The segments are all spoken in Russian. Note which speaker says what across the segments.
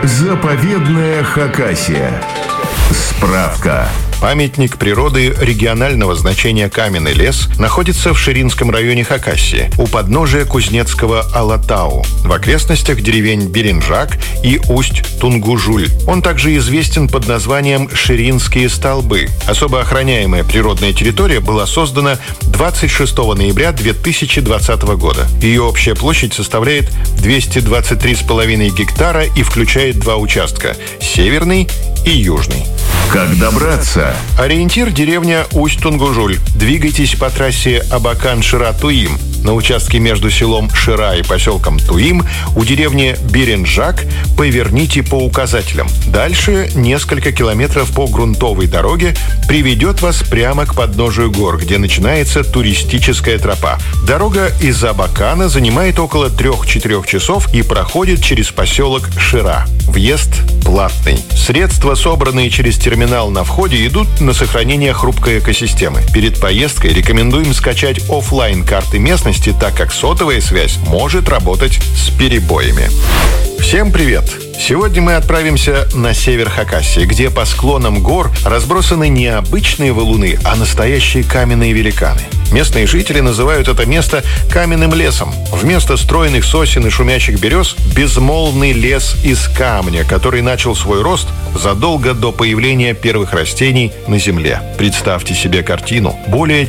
Speaker 1: Заповедная Хакасия. Справка.
Speaker 2: Памятник природы регионального значения «Каменный лес» находится в Ширинском районе Хакасии, у подножия Кузнецкого Алатау, в окрестностях деревень Беренжак и Усть-Тунгужуль. Он также известен под названием «Ширинские столбы». Особо охраняемая природная территория была создана 26 ноября 2020 года. Ее общая площадь составляет 223,5 гектара и включает два участка – северный и южный.
Speaker 1: Как добраться?
Speaker 2: Ориентир – деревня Усть-Тунгужуль. Двигайтесь по трассе Абакан-Шира-Туим. На участке между селом Шира и поселком Туим у деревни Беренжак поверните по указателям. Дальше несколько километров по грунтовой дороге приведет вас прямо к подножию гор, где начинается туристическая тропа. Дорога из Абакана занимает около 3-4 часов и проходит через поселок Шира. Въезд платный. Средства, собранные через терминал на входе, идут на сохранение хрупкой экосистемы. Перед поездкой рекомендуем скачать офлайн карты местности, так как сотовая связь может работать с перебоями. Всем привет! Сегодня мы отправимся на север Хакасии, где по склонам гор разбросаны не обычные валуны, а настоящие каменные великаны. Местные жители называют это место каменным лесом. Вместо стройных сосен и шумящих берез – безмолвный лес из камня, который начал свой рост задолго до появления первых растений на Земле. Представьте себе картину. Более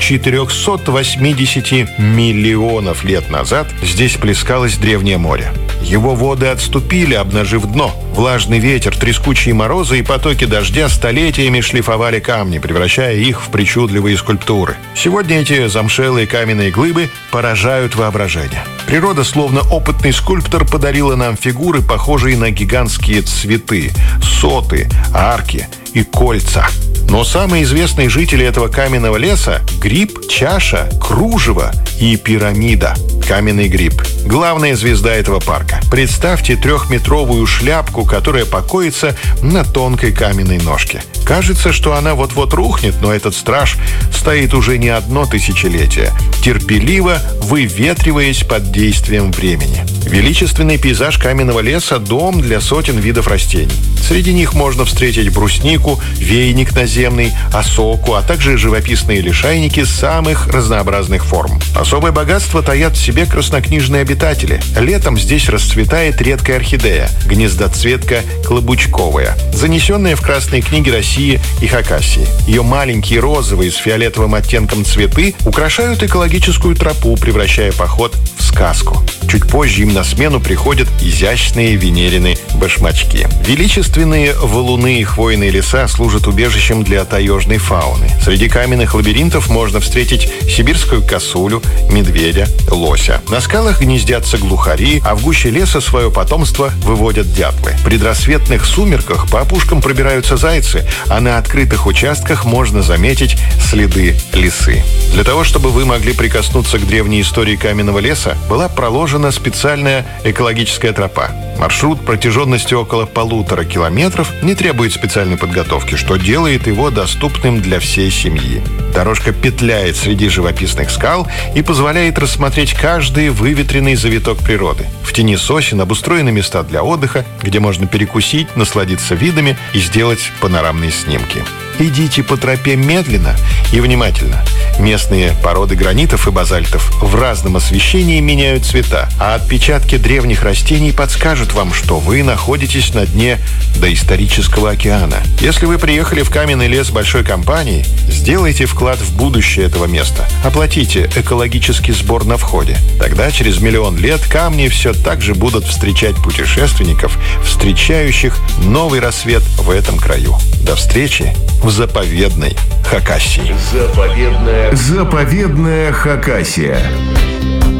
Speaker 2: 480 миллионов лет назад здесь плескалось древнее море. Его воды отступили, обнажив дно. Влажный ветер, трескучие морозы и потоки дождя столетиями шлифовали камни, превращая их в причудливые скульптуры. Сегодня эти замшелые каменные глыбы поражают воображение. Природа, словно опытный скульптор, подарила нам фигуры, похожие на гигантские цветы, соты, арки и кольца. Но самые известные жители этого каменного леса – гриб, чаша, кружево и пирамида. Каменный гриб – главная звезда этого парка. Представьте 3-метровую шляпку, которая покоится на тонкой каменной ножке. Кажется, что она вот-вот рухнет, но этот страж стоит уже не одно тысячелетие, терпеливо выветриваясь под действием времени. Величественный пейзаж каменного леса – дом для сотен видов растений. Среди них можно встретить бруснику, вейник наземный, осоку, а также живописные лишайники самых разнообразных форм. Особое богатство таят в себе краснокнижные обитатели. Летом здесь расцветает редкая орхидея – гнездоцветка клобучковая, занесенная в красные книги России и Хакасии. Ее маленькие розовые с фиолетовым оттенком цветы украшают экологическую тропу, превращая поход в сказку. Чуть позже им на смену приходят изящные венерины башмачки. Величественные валуны и хвойные леса служат убежищем для таежной фауны. Среди каменных лабиринтов можно встретить сибирскую косулю, медведя, лося. На скалах гнездятся глухари, а в гуще леса свое потомство выводят дятлы. В предрассветных сумерках по опушкам пробираются зайцы, а на открытых участках можно заметить следы лисы. Для того, чтобы вы могли прикоснуться к древней истории каменного леса, была проложена специальная экологическая тропа. Маршрут протяженностью около 1,5 километров не требует специальной подготовки, что делает его доступным для всей семьи. Дорожка петляет среди живописных скал и позволяет рассмотреть каждый выветренный завиток природы. В тени сосен обустроены места для отдыха, где можно перекусить, насладиться видами и сделать панорамные снимки. Идите по тропе медленно и внимательно. Местные породы гранитов и базальтов в разном освещении меняют цвета, а отпечатки древних растений подскажут вам, что вы находитесь на дне доисторического океана. Если вы приехали в каменный лес большой компанией, сделайте вклад в будущее этого места. Оплатите экологический сбор на входе. Тогда через миллион лет камни все так же будут встречать путешественников, встречающих новый рассвет в этом краю. До встречи в заповедной Хакасии.
Speaker 1: Заповедная Хакасия.